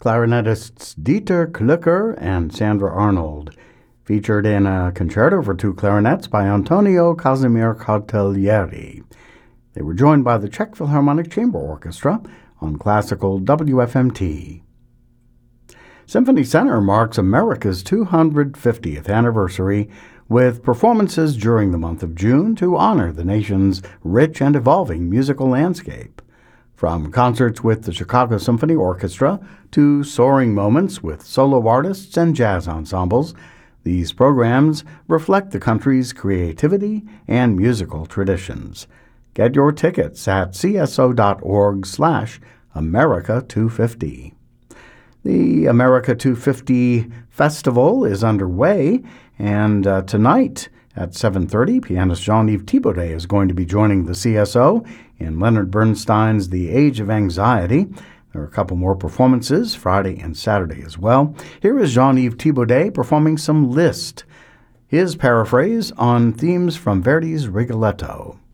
clarinetists Dieter Klücker and Sandra Arnold, featured in a concerto for two clarinets by Antonio Casimir Cartellieri. They were joined by the Czech Philharmonic Chamber Orchestra on classical WFMT. Symphony Center marks America's 250th anniversary with performances during the month of June to honor the nation's rich and evolving musical landscape. From concerts with the Chicago Symphony Orchestra to soaring moments with solo artists and jazz ensembles, these programs reflect the country's creativity and musical traditions. Get your tickets at cso.org/America250. The America 250 Festival is underway, and tonight at 7:30, pianist Jean-Yves Thibaudet is going to be joining the CSO in Leonard Bernstein's The Age of Anxiety. There are a couple more performances, Friday and Saturday as well. Here is Jean-Yves Thibaudet performing some Liszt, his paraphrase on themes from Verdi's Rigoletto.